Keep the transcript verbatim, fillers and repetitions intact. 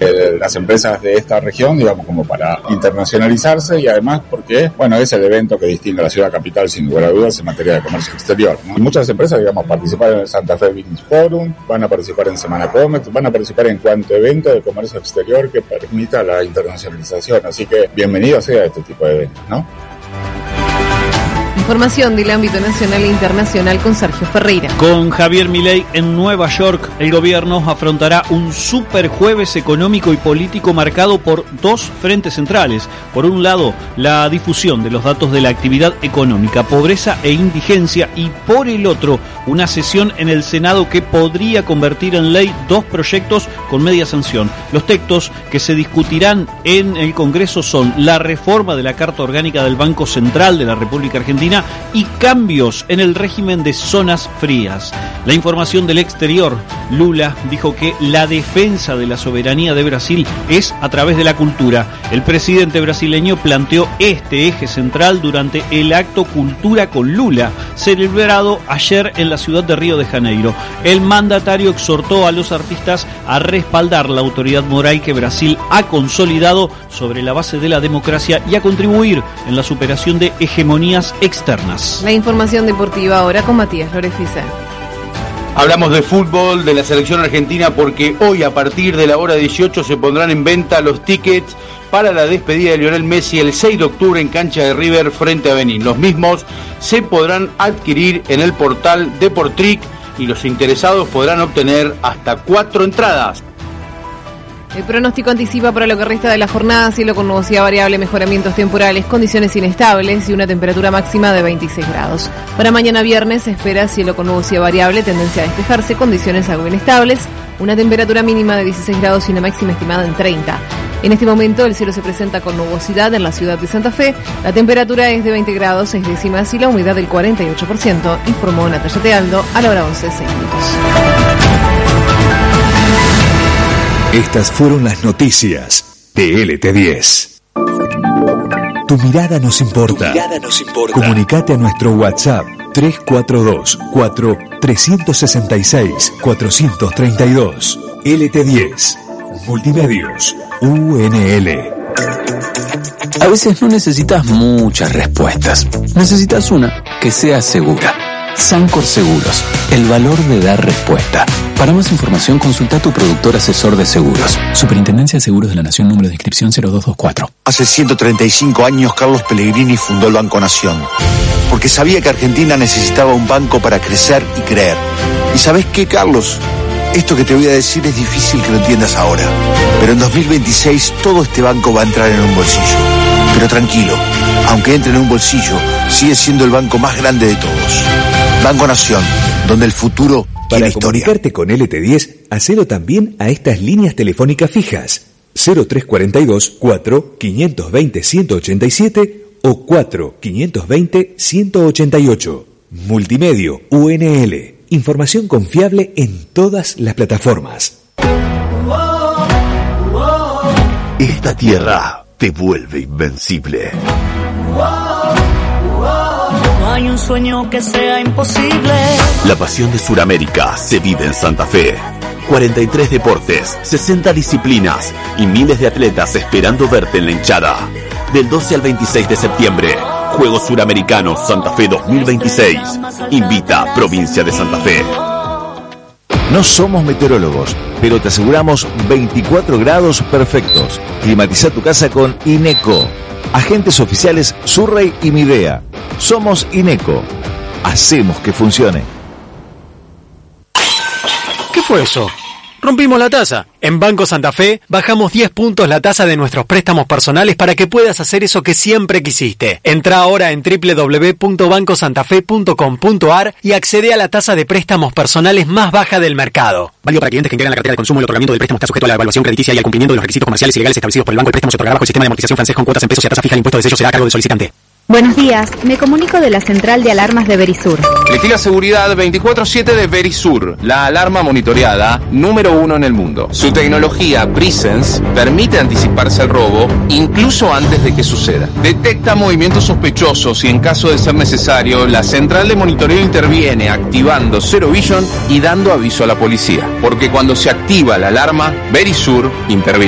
de las empresas de esta región, digamos, como para internacionalizarse, y además porque, bueno, es el evento que distingue a la ciudad capital, sin lugar a dudas, en materia de comercio exterior, ¿no? Y muchas empresas, digamos, participan en el Santa Fe Business Forum, van a participar en Semana Comex, van a participar en cuanto evento de comercio exterior que permita la internacionalización. Así que bienvenido sea este tipo de eventos, ¿no? Información del ámbito nacional e internacional con Sergio Ferreira. Con Javier Milei en Nueva York, el gobierno afrontará un super jueves económico y político marcado por dos frentes centrales. Por un lado, la difusión de los datos de la actividad económica, pobreza e indigencia, y por el otro, una sesión en el Senado que podría convertir en ley dos proyectos con media sanción. Los textos que se discutirán en el Congreso son la reforma de la Carta Orgánica del Banco Central de la República Argentina y cambios en el régimen de zonas frías. La información del exterior: Lula dijo que la defensa de la soberanía de Brasil es a través de la cultura. El presidente brasileño planteó este eje central durante el acto Cultura con Lula, celebrado ayer en la ciudad de Río de Janeiro. El mandatario exhortó a los artistas a respaldar la autoridad moral que Brasil ha consolidado sobre la base de la democracia y a contribuir en la superación de hegemonías externas. La información deportiva ahora con Matías Lorefice. Hablamos de fútbol, de la selección argentina, porque hoy a partir de la hora dieciocho se pondrán en venta los tickets para la despedida de Lionel Messi el seis de octubre en cancha de River frente a Benín. Los mismos se podrán adquirir en el portal Deportric y los interesados podrán obtener hasta cuatro entradas. El pronóstico anticipa para lo que resta de la jornada: cielo con nubosidad variable, mejoramientos temporales, condiciones inestables y una temperatura máxima de veintiséis grados. Para mañana viernes se espera cielo con nubosidad variable, tendencia a despejarse, condiciones algo inestables, una temperatura mínima de dieciséis grados y una máxima estimada en treinta. En este momento el cielo se presenta con nubosidad en la ciudad de Santa Fe, la temperatura es de veinte grados, seis décimas y la humedad del cuarenta y ocho por ciento, informó Natalia Tealdo a la hora once, seis minutos. Estas fueron las noticias de L T diez. Tu mirada nos importa. Tu mirada nos importa. Comunicate a nuestro WhatsApp tres cuatro dos, cuatro, tres seis seis, cuatro tres dos. L T diez. Multimedios. U N L. A veces no necesitas muchas respuestas. Necesitas una que sea segura. Sancor Seguros, el valor de dar respuesta. Para más información, consulta a tu productor asesor de seguros. Superintendencia de Seguros de la Nación, número de inscripción cero dos dos cuatro. Hace ciento treinta y cinco años, Carlos Pellegrini fundó el Banco Nación, porque sabía que Argentina necesitaba un banco para crecer y creer. ¿Y sabés qué, Carlos? Esto que te voy a decir es difícil que lo entiendas ahora, pero en dos mil veintiséis todo este banco va a entrar en un bolsillo. Pero tranquilo, aunque entre en un bolsillo, sigue siendo el banco más grande de todos. Banco Nación, donde el futuro Para tiene historia. comunicarte con L T diez, hacelo también a estas líneas telefónicas fijas: cero tres cuatro dos, cuatro, cinco dos cero, uno ocho siete o cuatro, cinco dos cero, uno ocho ocho. Multimedio U N L. Información confiable en todas las plataformas. Esta tierra te vuelve invencible. No hay un sueño que sea imposible. La pasión de Sudamérica se vive en Santa Fe. cuarenta y tres deportes, sesenta disciplinas y miles de atletas esperando verte en la hinchada. Del doce al veintiséis de septiembre, Juegos Suramericanos Santa Fe dos mil veintiséis. Invita Provincia de Santa Fe. No somos meteorólogos, pero te aseguramos veinticuatro grados perfectos. Climatiza tu casa con INECO. Agentes oficiales Surrey y Midea. Somos INECO. Hacemos que funcione. ¿Qué fue eso? Rompimos la tasa. En Banco Santa Fe bajamos diez puntos la tasa de nuestros préstamos personales para que puedas hacer eso que siempre quisiste. Entra ahora en doble u doble u doble u punto banco santa fe punto com punto a r y accede a la tasa de préstamos personales más baja del mercado. Válido para clientes que integran la cartera de consumo. El otorgamiento del préstamo está sujeto a la evaluación crediticia y al cumplimiento de los requisitos comerciales y legales establecidos por el banco. El préstamo se otorgará bajo el sistema de amortización francés con cuotas en pesos y a tasa fija. El impuesto de sello será a cargo del solicitante. Buenos días, me comunico de la central de alarmas de Verisur. Elegí seguridad veinticuatro siete de Verisur, la alarma monitoreada número uno en el mundo. Su tecnología Presence permite anticiparse al robo incluso antes de que suceda. Detecta movimientos sospechosos y en caso de ser necesario, la central de monitoreo interviene activando Zero Vision y dando aviso a la policía. Porque cuando se activa la alarma, Verisur interviene.